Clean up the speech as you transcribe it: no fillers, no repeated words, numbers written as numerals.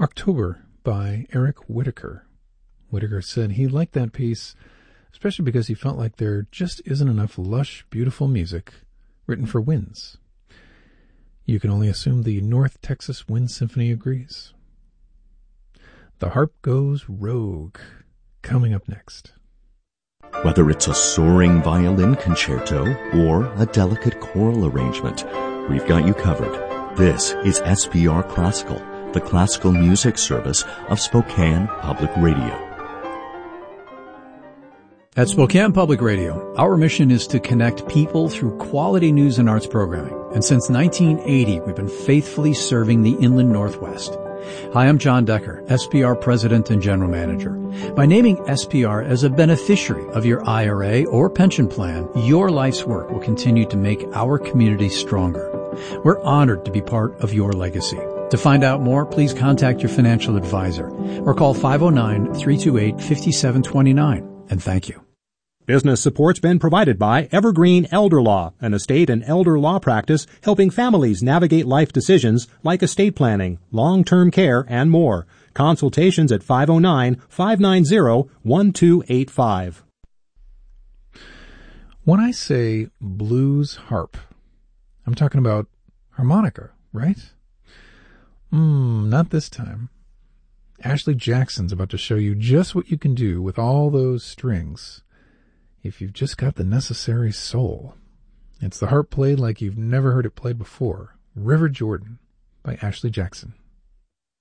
October by Eric Whitacre. Whitacre said he liked that piece, especially because he felt like there just isn't enough lush, beautiful music written for winds. You can only assume the North Texas Wind Symphony agrees. The Harp Goes Rogue, coming up next. Whether it's a soaring violin concerto or a delicate choral arrangement, we've got you covered. This is SPR Classical, the classical music service of Spokane Public Radio. At Spokane Public Radio, our mission is to connect people through quality news and arts programming. And since 1980, we've been faithfully serving the Inland Northwest. Hi, I'm John Decker, SPR President and General Manager. By naming SPR as a beneficiary of your IRA or pension plan, your life's work will continue to make our community stronger. We're honored to be part of your legacy. To find out more, please contact your financial advisor or call 509-328-5729. And thank you. Business support's been provided by Evergreen Elder Law, an estate and elder law practice helping families navigate life decisions like estate planning, long-term care, and more. Consultations at 509-590-1285. When I say blues harp, I'm talking about harmonica, right? Not this time. Ashley Jackson's about to show you just what you can do with all those strings if you've just got the necessary soul. It's the harp played like you've never heard it played before. River Jordan by Ashley Jackson.